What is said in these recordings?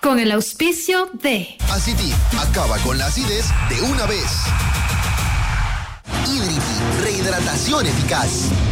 con el auspicio de Aciti, acaba con la acidez de una vez. Hidriti, rehidratación eficaz.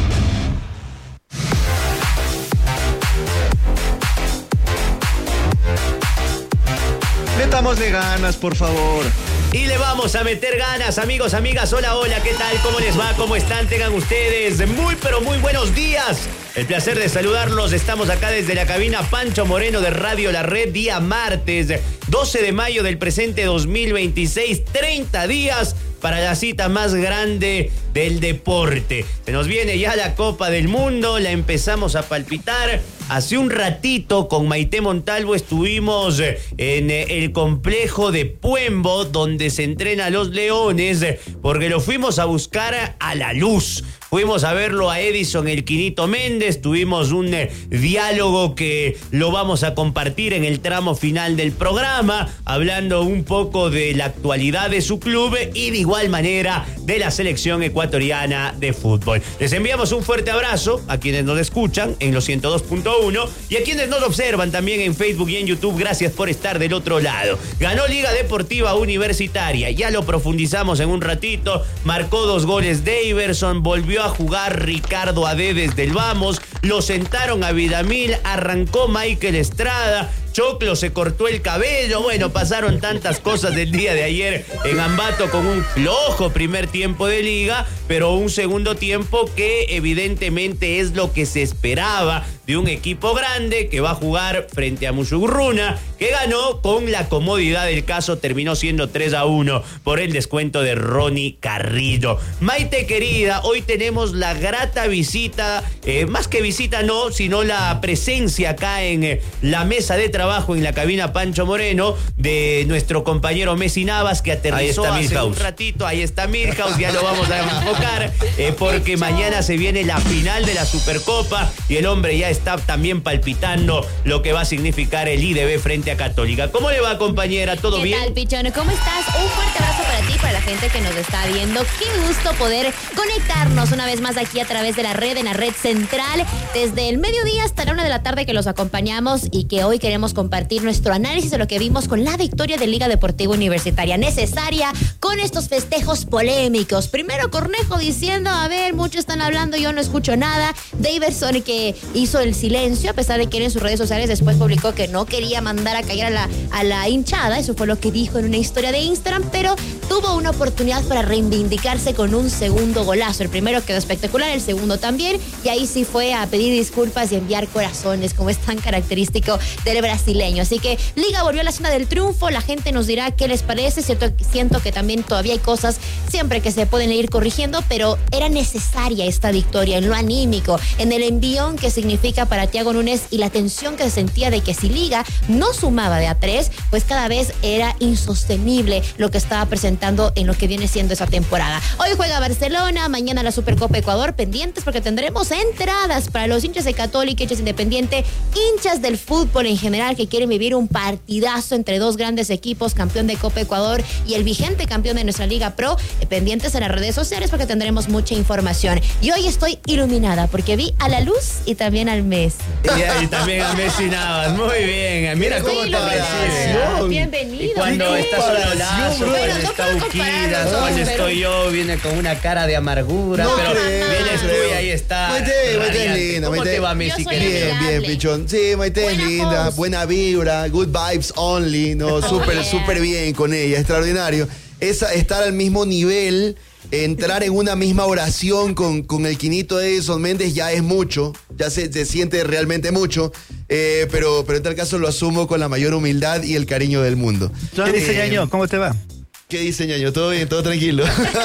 Metámosle ganas, por favor. Y le vamos a meter ganas, amigos, amigas. Hola, hola, ¿qué tal? ¿Cómo les va? ¿Cómo están? Tengan ustedes muy, pero muy buenos días. El placer de saludarlos. Estamos acá desde la cabina Pancho Moreno de Radio La Red, día martes, 12 de mayo del presente 2026, 30 días para la cita más grande del deporte. Se nos viene ya la Copa del Mundo, la empezamos a palpitar. Hace un ratito con Maite Montalvo estuvimos en el complejo de Puembo, donde se entrena a los Leones, porque lo fuimos a buscar a la luz. Fuimos a verlo a Edison El Quinito Méndez, tuvimos un diálogo que lo vamos a compartir en el tramo final del programa, hablando un poco de la actualidad de su club y de igual manera de la selección ecuatoriana de fútbol. Les enviamos un fuerte abrazo a quienes nos escuchan en los 102.1 y a quienes nos observan también en Facebook y en YouTube. Gracias por estar del otro lado. Ganó Liga Deportiva Universitaria, ya lo profundizamos en un ratito, marcó 2 goles Daverson, volvió a jugar Ricardo Adé desde el Vamos, lo sentaron a Vidamil, arrancó Michael Estrada, Choclo se cortó el cabello. Bueno, pasaron tantas cosas del día de ayer en Ambato con un flojo primer tiempo de liga, pero un segundo tiempo que evidentemente es lo que se esperaba de un equipo grande que va a jugar frente a Musugruna, que ganó con la comodidad del caso, terminó siendo 3-1 por el descuento de Ronnie Carrillo. Maite querida, hoy tenemos la grata visita, más que visita no, sino la presencia acá en la mesa de trabajo en la cabina Pancho Moreno de nuestro compañero Messi Navas, que aterrizó hace un ratito. Ahí está Milhouse, ya lo vamos a enfocar porque mañana se viene la final de la Supercopa y el hombre ya está también palpitando lo que va a significar el IDB frente a Católica. ¿Cómo le va, compañera? ¿Todo bien? ¿Qué tal, Pichón? ¿Cómo estás? Un fuerte abrazo para ti y para la gente que nos está viendo. Qué gusto poder conectarnos una vez más aquí a través de la red, en la red central, desde el mediodía hasta la 1 de la tarde que los acompañamos y que hoy queremos compartir nuestro análisis de lo que vimos con la victoria de Liga Deportiva Universitaria, necesaria con estos festejos polémicos. Primero Cornejo diciendo, a ver, muchos están hablando, yo no escucho nada. Daverson, que hizo el silencio, a pesar de que él en sus redes sociales después publicó que no quería mandar a callar a la hinchada. Eso fue lo que dijo en una historia de Instagram, pero tuvo una oportunidad para reivindicarse con un segundo golazo. El primero quedó espectacular, el segundo también, y ahí sí fue a pedir disculpas y enviar corazones, como es tan característico del brasileño. Así que Liga volvió a la zona del triunfo. La gente nos dirá qué les parece. Siento que también todavía hay cosas siempre que se pueden ir corrigiendo, pero era necesaria esta victoria en lo anímico, en el envión que significa para Thiago Núñez y la tensión que se sentía de que si Liga no sumaba de a 3, pues cada vez era insostenible lo que estaba presentando en lo que viene siendo esa temporada. Hoy juega Barcelona, mañana la Supercopa Ecuador, pendientes porque tendremos entradas para los hinchas de Católica, hinchas Independiente, hinchas del fútbol en general que quieren vivir un partidazo entre dos grandes equipos, campeón de Copa Ecuador y el vigente campeón de nuestra Liga Pro. Pendientes en las redes sociales porque tendremos mucha información. Y hoy estoy iluminada porque vi a la luz y también al Messi. Y también a Messi Navas. Muy bien. Mira cómo te recibe. Bienvenido. Y cuando está Sololazo, bueno, cuando no está puedo Uquidas, compararlo, cuando pero estoy yo, viene con una cara de amargura. No pero creo, vienes tú y ahí está. Maite es linda. ¿Cómo Maite, te va, Messi? Yo soy Querido? Bien, pichón. Sí, Maite es Buena linda, host. buena vibra, good vibes only, no, súper bien con ella, extraordinario. Estar al mismo nivel, entrar en una misma oración con el Quinito de Edison Méndez ya es mucho, ya se siente realmente mucho, pero en tal caso lo asumo con la mayor humildad y el cariño del mundo. ¿Qué dice Ñaño? ¿Cómo te va? ¿Qué dice Ñaño? ¿Todo bien? ¿Todo tranquilo?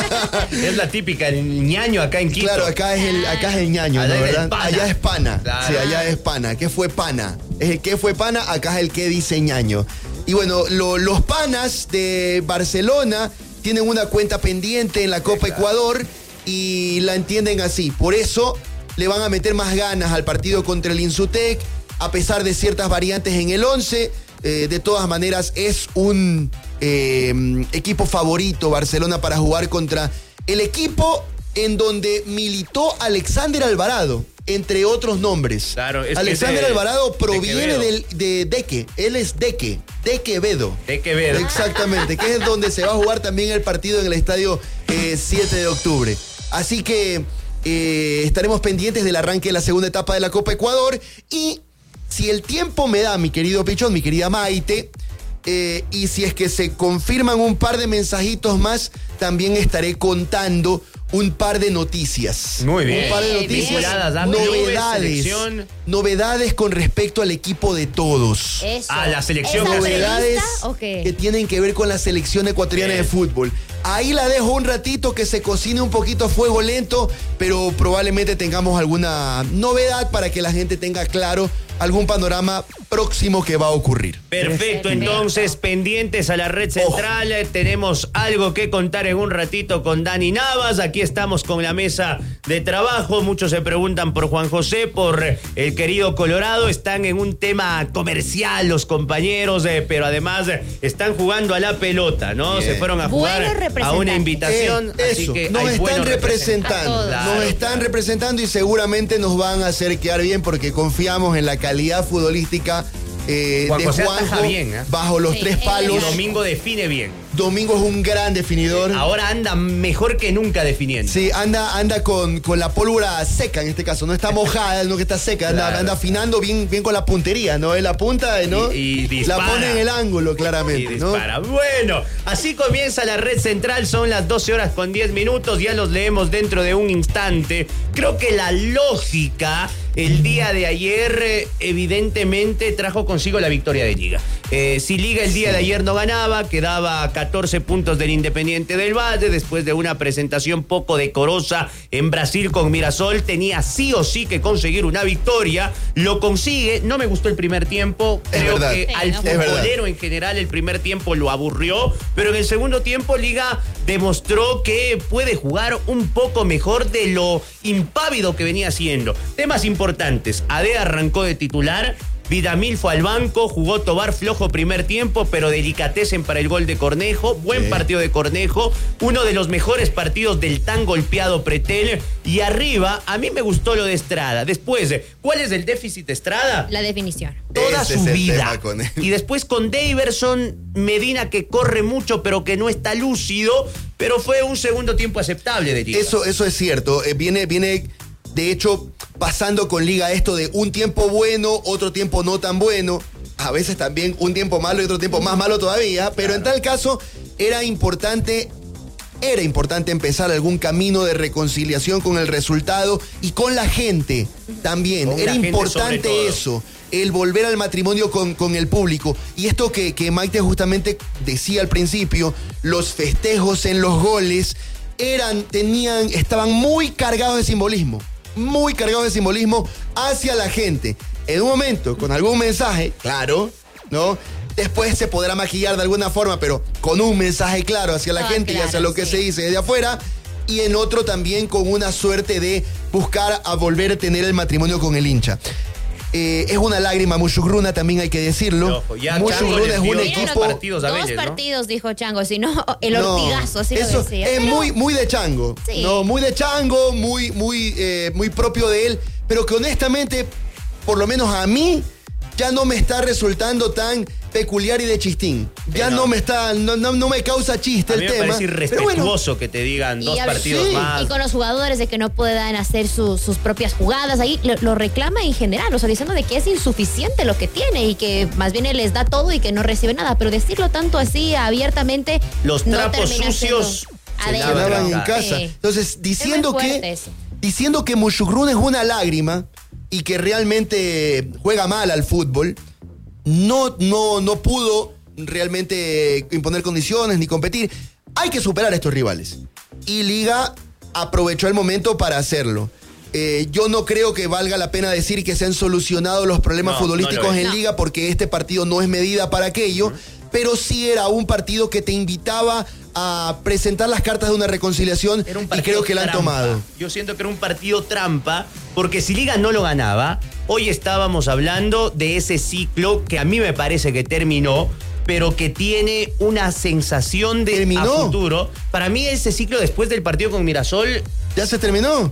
Es la típica, el ñaño acá en Quito. Claro, acá es el ñaño, Allá ¿no? es el ¿Verdad? pana. Allá es pana. Claro. Sí, allá es pana. ¿Qué fue pana? Es el que fue pana, acá es el que dice ñaño. Y bueno, los panas de Barcelona tienen una cuenta pendiente en la Copa Ecuador y la entienden así. Por eso le van a meter más ganas al partido contra el Insutec, a pesar de ciertas variantes en el 11. De todas maneras, es un equipo favorito Barcelona para jugar contra el equipo en donde militó Alexander Alvarado. entre otros nombres. Claro, es Alexander que Alvarado proviene de de Deque. Él es Deque Quevedo. De Quevedo. Exactamente, que es donde se va a jugar también el partido en el estadio 7 de octubre. Así que estaremos pendientes del arranque de la segunda etapa de la Copa Ecuador. Y si el tiempo me da, mi querido Pichón, mi querida Maite, y si es que se confirman un par de mensajitos más, también estaré contando un par de noticias. Muy bien. Un par de noticias. Vinculadas a Novedades con respecto al equipo de todos. Eso. Ah, la selección. ¿Esa Novedades prevista o qué? que tienen que ver con la selección ecuatoriana de fútbol. Ahí la dejo un ratito, que se cocine un poquito a fuego lento, pero probablemente tengamos alguna novedad para que la gente tenga claro algún panorama próximo que va a ocurrir. Perfecto, entonces pendientes a la red central. Tenemos algo que contar en un ratito con Dani Navas. Aquí estamos con la mesa de trabajo. Muchos se preguntan por Juan José, por el querido Colorado. Están en un tema comercial los compañeros, pero además están jugando a la pelota, ¿no? Bien. Se fueron a jugar a una invitación. Así Eso, que nos hay están buenos representando. representantes. Nos están representando y seguramente nos van a hacer quedar bien porque confiamos en la calidad futbolística Juan de José Juanjo ataja bien, ¿eh? bajo los Sí, tres él palos. Y Domingo define bien. Domingo es un gran definidor. Ahora anda mejor que nunca definiendo. Sí, anda con la pólvora seca en este caso, no está mojada, no que está seca, Claro. anda afinando bien con la puntería, ¿no? En la punta, ¿no? Y dispara. La pone en el ángulo, claramente, Y ¿no? dispara. Bueno, así comienza la red central, son las 12 horas con 10 minutos, ya los leemos dentro de un instante. Creo que la lógica el día de ayer evidentemente trajo consigo la victoria de Liga. Si Liga el día de ayer no ganaba, quedaba a 14 puntos del Independiente del Valle, después de una presentación poco decorosa en Brasil con Mirasol, tenía sí o sí que conseguir una victoria, lo consigue. No me gustó el primer tiempo, creo verdad. que Sí, al no fue futbolero en general el primer tiempo lo aburrió, pero en el segundo tiempo Liga demostró que puede jugar un poco mejor de lo impávido que venía haciendo. Temas importantes: Ade arrancó de titular, Vidamil fue al banco, jugó Tobar flojo primer tiempo, pero delicatessen para el gol de Cornejo, buen partido de Cornejo, uno de los mejores partidos del tan golpeado Pretel, y arriba a mí me gustó lo de Estrada. Después, ¿cuál es el déficit de Estrada? La definición. Toda Ese su es el vida. tema con él. Y después con Daverson, Medina, que corre mucho pero que no está lúcido, pero fue un segundo tiempo aceptable de Liga. Eso es cierto. Viene, de hecho, pasando con Liga esto de un tiempo bueno, otro tiempo no tan bueno. A veces también un tiempo malo y otro tiempo más malo todavía. Pero en tal caso, era importante empezar algún camino de reconciliación con el resultado y con la gente también. Con Era la gente sobre importante todo. eso. El volver al matrimonio con el público. Y esto que Maite justamente decía al principio, los festejos en los goles estaban muy cargados de simbolismo. Muy cargados de simbolismo hacia la gente. En un momento, con algún mensaje, claro, ¿no? Después se podrá maquillar de alguna forma, pero con un mensaje claro hacia la gente y claro, hacia lo que sí. se dice desde afuera. Y en otro también con una suerte de buscar a volver a tener el matrimonio con el hincha. Es una lágrima Mushugruna, también hay que decirlo. Ojo, ya Mushugruna Chango es le un dio equipo... dos partidos a Dos Vélez, ¿no? partidos, dijo Chango, si no, el No, ortigazo, así eso lo decía. es Pero- muy de Chango. Sí. No, muy de Chango, muy propio de él, pero que honestamente, por lo menos a mí, ya no me está resultando tan peculiar y de chistín. Ya no. no me causa chiste A el mí me tema. parece pero irrespetuoso bueno, que te digan Y dos a ver, partidos sí. más. Y con los jugadores de que no puedan hacer sus propias jugadas, ahí lo reclama en general, o sea, diciendo de que es insuficiente lo que tiene y que más bien él les da todo y que no recibe nada, pero decirlo tanto así abiertamente. Los no trapos termina sucios siendo se se adentro. lavan en verdad. casa. Sí. Entonces, diciendo muy fuerte que eso. diciendo que Mushugruna es una lágrima y que realmente juega mal al fútbol, no pudo realmente imponer condiciones ni competir. Hay que superar a estos rivales. Y Liga aprovechó el momento para hacerlo. Yo no creo que valga la pena decir que se han solucionado los problemas No, futbolísticos no lo es. en No. Liga, porque este partido no es medida para aquello, pero sí era un partido que te invitaba a presentar las cartas de una reconciliación Era un y partido creo que la han trampa. tomado. Yo siento que era un partido trampa, porque si Liga no lo ganaba, hoy estábamos hablando de ese ciclo que a mí me parece que terminó, pero que tiene una sensación de ¿Terminó? a futuro. Para mí ese ciclo después del partido con Mirasol, ¿Ya se terminó?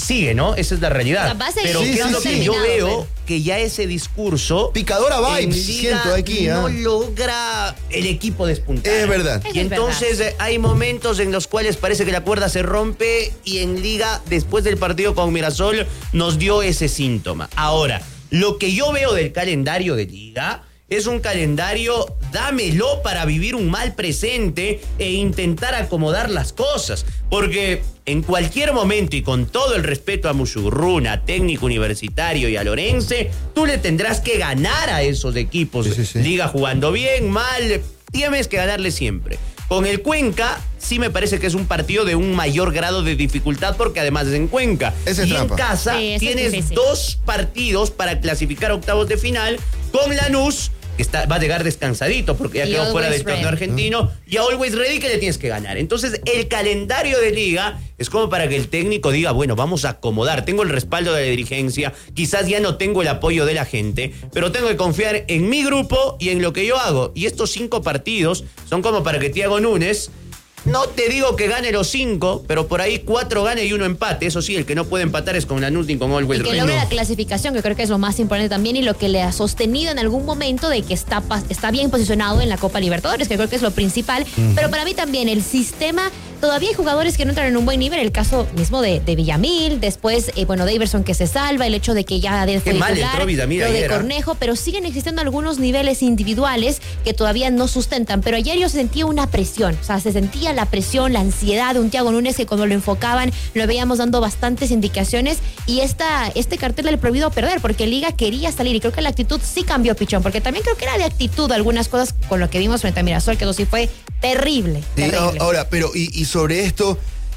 sigue, ¿no? Esa es la realidad. O sea, va a seguir. Pero Sí, ¿qué es lo que yo terminado, veo? Que ya ese discurso Picadora en vibes, Liga siento aquí. no logra el equipo despuntar. Es verdad. Y entonces hay momentos en los cuales parece que la cuerda se rompe y en Liga, después del partido con Mirasol, nos dio ese síntoma. Ahora, lo que yo veo del calendario de Liga es un calendario, dámelo para vivir un mal presente e intentar acomodar las cosas. Porque en cualquier momento, y con todo el respeto a Musurruna, técnico universitario y a Lorense, tú le tendrás que ganar a esos equipos. Sí. Liga jugando bien, mal, tienes que ganarle siempre. Con el Cuenca, sí me parece que es un partido de un mayor grado de dificultad porque además es en Cuenca. Esa es y trampa. en casa Sí, eso es tienes difícil. 2 partidos para clasificar a octavos de final con Lanús, que va a llegar descansadito porque ya Y quedó fuera Always del torneo Ready. argentino, y a Always Ready que le tienes que ganar. Entonces, el calendario de Liga es como para que el técnico diga, bueno, vamos a acomodar, tengo el respaldo de la dirigencia, quizás ya no tengo el apoyo de la gente, pero tengo que confiar en mi grupo y en lo que yo hago. Y estos 5 partidos son como para que Thiago Núñez, no te digo que gane los 5, pero por ahí 4 gane y 1 empate. Eso sí, el que no puede empatar es con Lanús ni con Always Y que Ready. logre la clasificación, que creo que es lo más importante también, y lo que le ha sostenido en algún momento de que está bien posicionado en la Copa Libertadores, que creo que es lo principal. Pero para mí también el sistema, todavía hay jugadores que no entran en un buen nivel. El caso mismo de Villamil, después, Daverson que se salva, el hecho de que ya fue Qué mal titular, entró Villamil lo de ayer, ¿ah? Cornejo, pero siguen existiendo algunos niveles individuales que todavía no sustentan. Pero ayer yo sentía una presión, o sea, se sentía la presión, la ansiedad de un Thiago Núñez que cuando lo enfocaban lo veíamos dando bastantes indicaciones, y este cartel del prohibido perder, porque Liga quería salir, y creo que la actitud sí cambió, Pichón, porque también creo que era de actitud algunas cosas con lo que vimos frente a Mirasol, que eso sí fue terrible. Sí, terrible. ahora, pero y sobre esto,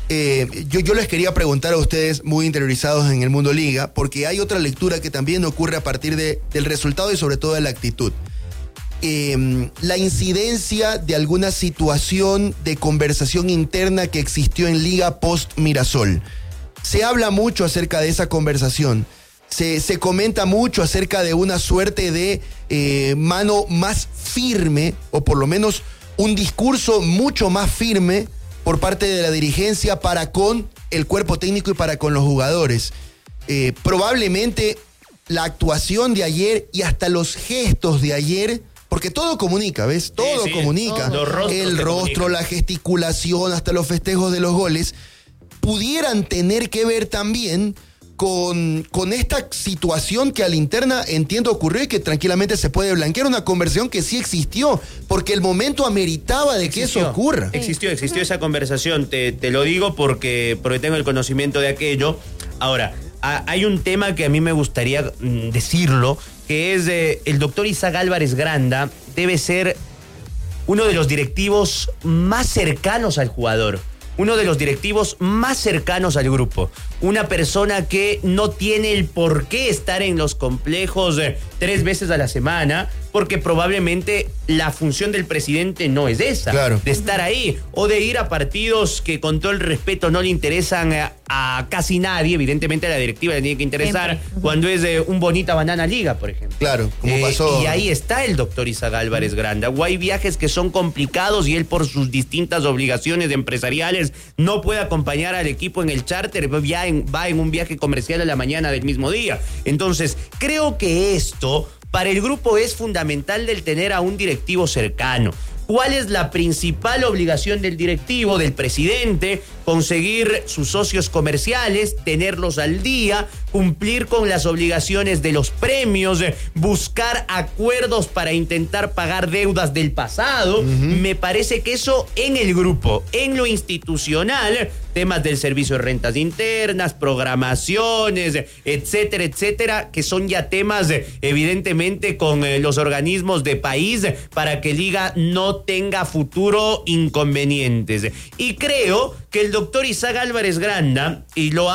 yo les quería preguntar a ustedes, muy interiorizados en el mundo Liga, porque hay otra lectura que también ocurre a partir del resultado y sobre todo de la actitud. La incidencia de alguna situación de conversación interna que existió en Liga post Mirasol. Se habla mucho acerca de esa conversación. Se comenta mucho acerca de una suerte de mano más firme, o por lo menos un discurso mucho más firme por parte de la dirigencia para con el cuerpo técnico y para con los jugadores. Probablemente la actuación de ayer y hasta los gestos de ayer, porque todo comunica, ¿ves? Todo Sí, comunica. los rostros El te rostro, comunican. la gesticulación, hasta los festejos de los goles, pudieran tener que ver también con esta situación que a la interna entiendo ocurrió y que tranquilamente se puede blanquear, una conversión que sí existió, porque el momento ameritaba de que eso ocurra. Existió esa conversación, te lo digo porque tengo el conocimiento de aquello. Ahora, hay un tema que a mí me gustaría decirlo, que es el doctor Isaac Álvarez Granda debe ser uno de los directivos más cercanos al jugador, uno de los directivos más cercanos al grupo, una persona que no tiene el por qué estar en los complejos 3 veces a la semana, porque probablemente la función del presidente no es esa, Claro. de estar ahí, o de ir a partidos que con todo el respeto no le interesan a casi nadie. Evidentemente a la directiva le tiene que interesar Siempre. cuando es un Bonita Banana Liga, por ejemplo. Claro, como pasó. Y ahí está el doctor Isaac Álvarez Granda. O hay viajes que son complicados y él por sus distintas obligaciones empresariales no puede acompañar al equipo en el charter, va en un viaje comercial a la mañana del mismo día. Entonces, creo que esto para el grupo es fundamental, del tener a un directivo cercano. ¿Cuál es la principal obligación del directivo, del presidente? Conseguir sus socios comerciales, tenerlos al día, cumplir con las obligaciones de los premios, buscar acuerdos para intentar pagar deudas del pasado. Me parece que eso en el grupo, en lo institucional, temas del servicio de rentas internas, programaciones, etcétera, etcétera, que son ya temas evidentemente con los organismos de país para que Liga no tenga futuro inconvenientes. Y creo que el doctor Isaac Álvarez Granda, y lo